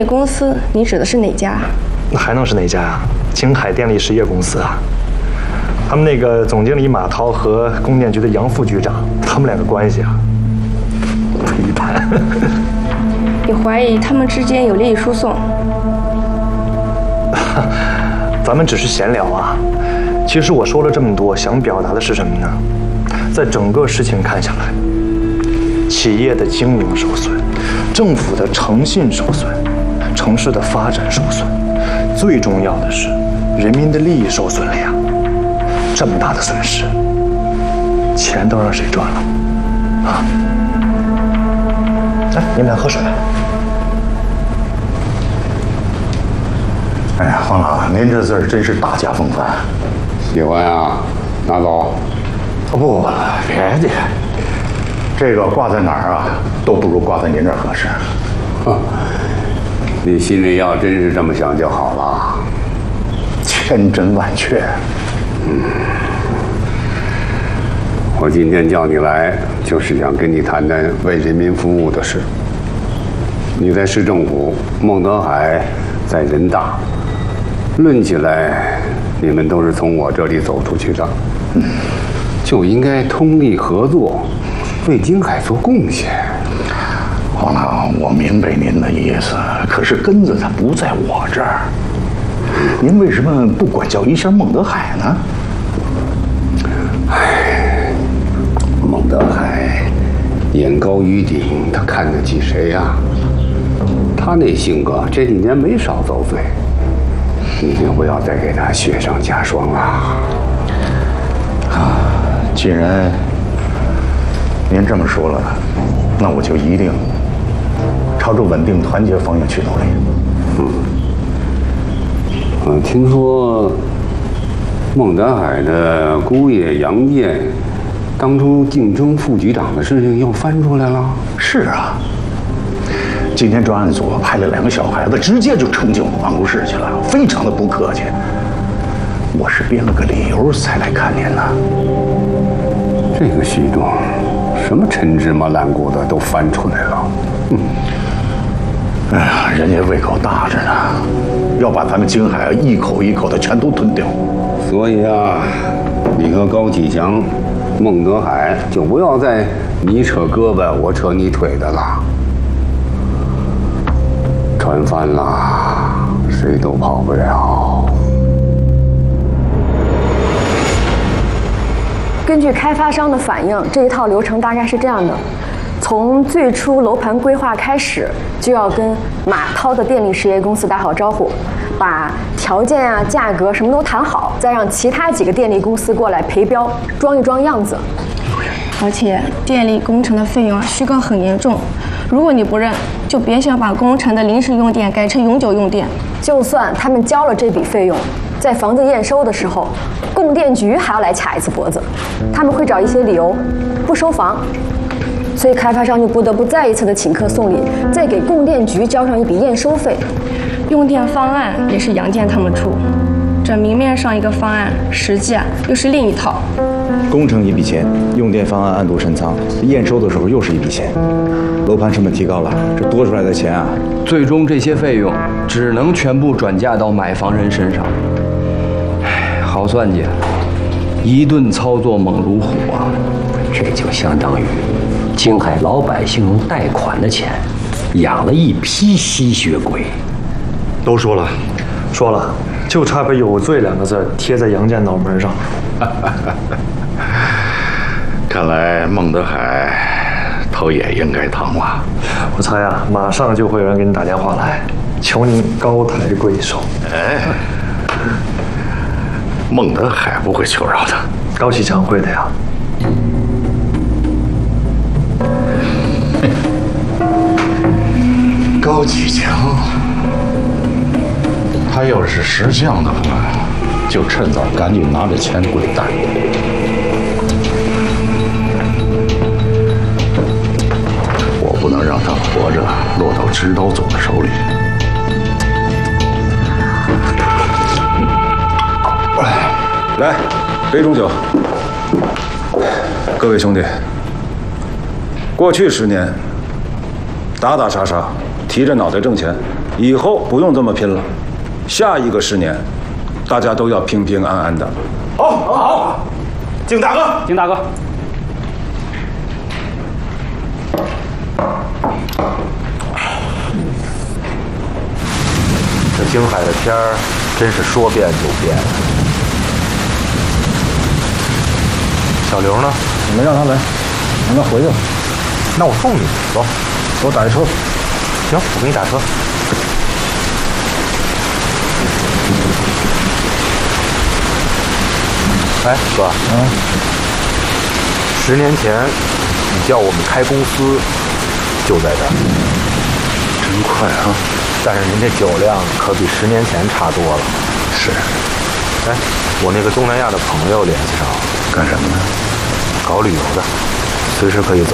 公司，你指的是哪家？ 那还能是哪家啊？京海电力实业公司啊。他们那个总经理马涛和供电局的杨副局长，他们两个关系啊，不一般。 你怀疑他们之间有利益输送？ 咱们只是闲聊啊。其实我说了这么多，想表达的是什么呢？在整个事情看下来，企业的经营受损，政府的诚信受损，城市的发展受损，最重要的是人民的利益受损了呀！这么大的损失，钱都让谁赚了？啊！来，你们俩喝水。 哎呀，黄老，您这字儿真是大家风范。 喜欢呀，拿走。 不，别介，这个挂在哪儿啊，都不如挂在您这儿合适。 你心里要真是这么想就好了。 千真万确。 我今天叫你来，就是想跟你谈谈为人民服务的事。你在市政府，孟德海在人大，论起来，你们都是从我这里走出去的，就应该通力合作，为京海做贡献。 黄老，我明白您的意思，可是根子它不在我这儿。您为什么不管教一下孟德海呢？ 孟德海眼高于顶，他看得起谁呀？他那性格这几年没少遭罪，你就不要再给他雪上加霜了。 既然您这么说了，那我就一定朝着稳定团结方向去努力。 听说孟德海的姑爷杨健当初竞争副局长的事情又翻出来了。 是啊，今天专案组派了2个小孩子，直接就冲进我们办公室去了，非常的不客气。我是编了个理由才来看您呢。 这个徐总，什么陈芝麻烂谷子都翻出来了。 哎呀，人家胃口大着呢，要把咱们京海一口一口的全都吞掉。 所以啊，你和高启强、孟德海就不要再你扯胳膊我扯你腿的了。船翻了，谁都跑不了。 根据开发商的反映，这一套流程大概是这样的：从最初楼盘规划开始，就要跟马涛的电力实业公司打好招呼，把条件啊、价格什么都谈好，再让其他几个电力公司过来陪标，装一装样子。 而且电力工程的费用虚高很严重，如果你不认，就别想把工程的临时用电改成永久用电。 就算他们交了这笔费用，在房子验收的时候，供电局还要来卡一次脖子，他们会找一些理由不收房，所以开发商就不得不再一次的请客送礼，再给供电局交上一笔验收费。 用电方案也是杨建他们出，这明面上一个方案，实际又是另一套。 工程一笔钱，用电方案暗度陈仓，验收的时候又是一笔钱，楼盘成本提高了，这多出来的钱啊， 最终这些费用只能全部转嫁到买房人身上。唉，好算计，一顿操作猛如虎啊！ 这就相当于京海老百姓用贷款的钱养了一批吸血鬼。 都说了，就差把有罪2个字贴在杨建脑门上。 看来孟德海头也应该疼了。 我猜啊，马上就会有人给你打电话来，求您高抬贵手。 哎，孟德海不会求饶的， 高启强会的呀。 高启强，他要是识相的话，就趁早赶紧拿着钱滚蛋。我不能让他活着落到指导总的手里。 来，杯中酒。各位兄弟，过去10年，打打杀杀，提着脑袋挣钱， 以后不用这么拼了，下一个10年，大家都要平平安安的。 好，敬大哥， 金大哥。 这京海的天儿真是说变就变。小刘呢？ 你们让他来，让他回去。 那我送你，走， 给我打一车。 行，我给你打车。哎，哥，10年前你叫我们开公司，就在这儿，真快啊！但是您这酒量可比10年前差多了。 是。 哎，我那个东南亚的朋友联系上了， 干什么呢？ 搞旅游的，随时可以走。